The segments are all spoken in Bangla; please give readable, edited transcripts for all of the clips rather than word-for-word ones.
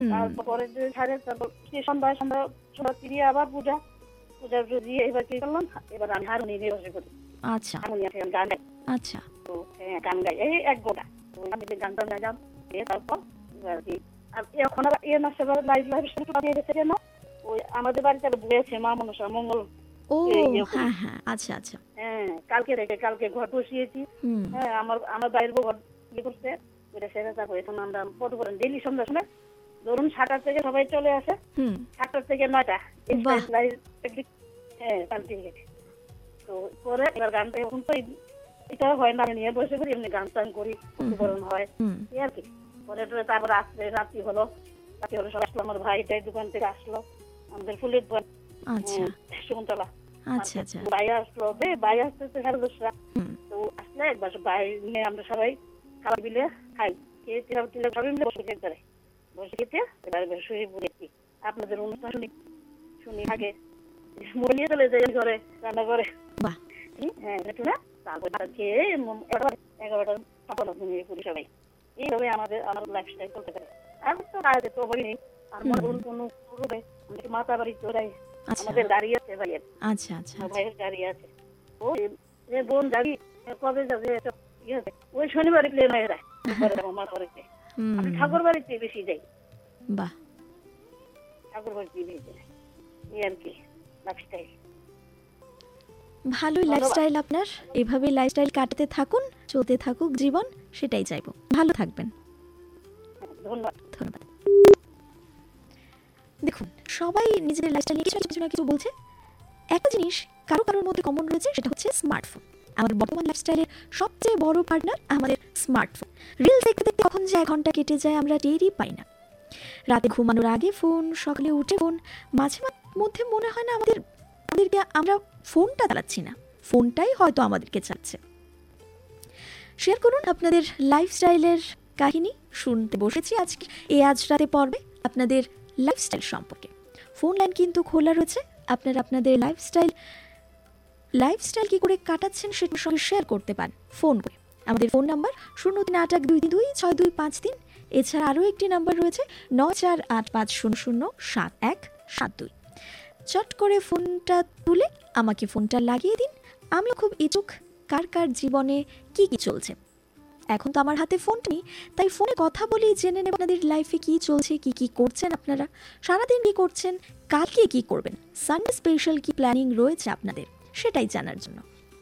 তারপরে যে তারপর সন্ধ্যা সন্ধ্যা সন্ধ্যা ফিরিয়ে আবার পূজা দিয়ে এবার কি করলাম, এবার আমি হারমোনিয়াম নিয়ে বসে করি। আচ্ছা হারমোনিয়াম গান গাই। আচ্ছা তো গান গাই এই 1 ঘন্টা। তো আমি যে গান টান গাইলাম, তারপর আর কি আর এখন আবার মাসে লাইভ শুরু করে দিয়েছে কেন, ওই আমাদের বাড়িতে বসেছে মা মনসা মঙ্গল। ও হ্যাঁ হ্যাঁ আচ্ছা আচ্ছা কালকে ঘর বসিয়েছি। হ্যাঁ আমার বাইরের ঘর করছে ওইটা সেটা। তারপর এখন আমরা কত করেন ডেইলি সন্ধ্যা সময় ধরুন 7টা থেকে সবাই চলে আসে, 7টা থেকে 9টা। হ্যাঁ তো পরে এবার গানটা এখন তো এটা হয় না, নিয়ে বসে করি এমনি গান টান করি, উপকরণ হয় এই আর কি। পরে তারপর রাত্রি হলো সব আসলো, আমার ভাইটাই দোকান থেকে আসলো, আমাদের ফুলের দোকান শকুন্তলা। আচ্ছা আচ্ছা ভাই আসলো, ভাই আসতেছে 10:30। তো আসলে একবার ভাই নিয়ে আমরা সবাই খাবার বিলে খাই, খেয়ে সবাই মিলে বসে খেতে পারে। বসে খেতে এবার শুয়ে পড়েছি, আপনাদের অনুষ্ঠান শুনি আগে নিয়ে চলে যাই ঘরে রান্না করে। হ্যাঁ তারপর খেয়ে 11টা 11টা ঘুমিয়ে পড়ি সবাই। এইভাবে আমার লাইফস্টাইল চলতে পারে। আর তো কাজে তো বলি আর মনে করুন কোনো করবে মাতা বাড়ি চড়াই, আমাদের গাড়ি আছে ভাইয়ের। আচ্ছা আচ্ছা ভাইয়ের গাড়ি আছে। ওই বোন যাবি কবে যাবে ওই শনিবারে প্লেন হয়ে যায়। আমি ঠাকুর বাড়িতে বেশি যাই। বাহ, ঠাকুর বাড়িতে বেশি যাই এই আর কি লাইফস্টাইল। ভালোই লাইফস্টাইল আপনার, এভাবে লাইফস্টাইল কাটাতে থাকুন, চলতে থাকুক জীবন, সেটাই চাইবো। ভালো থাকবেন, ধন্যবাদ। ধন্যবাদ। দেখুন, সবাই নিজেদের লাইফস্টাইল নিয়ে কিছু না কিছু বলছে। একটা জিনিস কারোর মধ্যে কমন রয়েছে, সেটা হচ্ছে স্মার্টফোন। আমাদের বর্তমান লাইফস্টাইলের সবচেয়ে বড় পার্টনার আমাদের স্মার্টফোন। রিলস দেখতে দেখতে কখন যে 1 ঘন্টা কেটে যায় আমরা টেরই পাই না। রাতে ঘুমানোর আগে ফোন, সকালে উঠে ফোন, মাঝে মধ্যে মনে হয় না আমাদেরকে আমরা ফোনটা চালাচ্ছি না, ফোনটাই হয়তো আমাদেরকে চালাচ্ছে। শেয়ার করুন আপনাদের লাইফস্টাইলের কাহিনী। শুনতে বসেছি আজ রাতে পর্বে আপনাদের লাইফস্টাইল সম্পর্কে। ফোন লাইন কিন্তু খোলা রয়েছে, আপনারা আপনাদের লাইফস্টাইল কি করে কাটাচ্ছেন সেটার সঙ্গে শেয়ার করতে পারেন ফোন করে। আমাদের ফোন নাম্বার 0382226253। এছাড়া আরও একটি নাম্বার রয়েছে 9485007172। চট করে ফোনটা তুলে আমাকে ফোনটা লাগিয়ে দিন। আমিও খুব ইচ্ছুক কার জীবনে কি চলছে। এখন তো আমার হাতে ফোনটা নেই, তাই ফোনে কথা বলেই জেনে নেব আপনাদের লাইফে কি চলছে, কি করছেন আপনারা, সারাদিন কি করছেন, কালকে কি করবেন, সানডে স্পেশাল কি প্ল্যানিং রয়েছে আপনাদের, সেটাই জানার জন্য।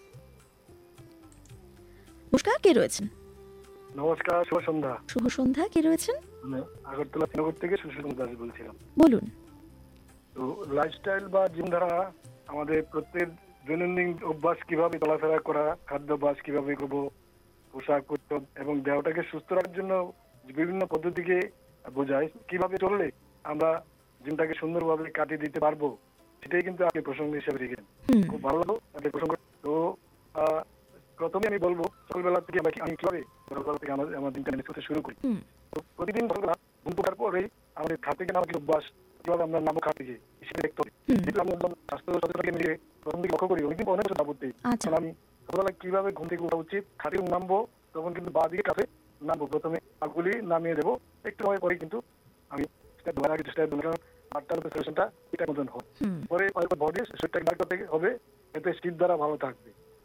নমস্কার, কে রয়েছেন? নমস্কার, শুভ সন্ধ্যা। শুভ সন্ধ্যা, কে রয়েছেন? আগরতলা শ্রীনগর থেকে সুশীল দাস বলছিলাম। বলুন। তো লাইফস্টাইল বা জীবনধারা আমাদের প্রত্যেক দৈনন্দিন অভ্যাস, কিভাবে চলাফেরা করা, খাদ্যাভ্যাস কিভাবে করবো, পোশাক পরিচ্ছদ এবং দেহটাকে সুস্থ রাখার জন্য বিভিন্ন পদ্ধতিকে বোঝায়। কিভাবে চললে আমরা জীবনটাকে সুন্দরভাবে কাটিয়ে দিতে পারবো, সেটাই কিন্তু আপনি প্রসঙ্গ হিসেবে রেখেছেন। খুব ভালো লাগলো আপনার প্রসঙ্গ। তো প্রথমে আমি বলবো, সকালবেলা থেকে আমি কিভাবে সকালবেলা থেকে আমার দিনটা ম্যানেজ করতে শুরু করি। তো প্রতিদিন সকালবেলা ঘুম থেকে পরেই আমাদের খাতে গিয়ে নামা অভ্যাস, কিভাবে আমরা নামো খাতে গিয়ে হিসেবে দেখতে হবে। যেহেতু আমি একদম স্বাস্থ্য সচেতনকে মিলিয়ে প্রথম দিকে লক্ষ্য করি, অনেকদিন অনেক বছর ভাবতে আমি সকালবেলা কিভাবে ঘুম থেকে উঠা উচিত। খাতে নামবো তখন কিন্তু বা দিকে কাছে নামবো, প্রথমে পাগুলি নামিয়ে দেবো, একটু সময় পরে কিন্তু আমি স্টেপ ধরার আগে স্টেপ ধরে বাটটার উপরে সেশনটা এটার মতন হয়। পরে বডি শরীরটাকে বার করতে হবে, এতে স্টিপ দ্বারা ভালো থাকবে।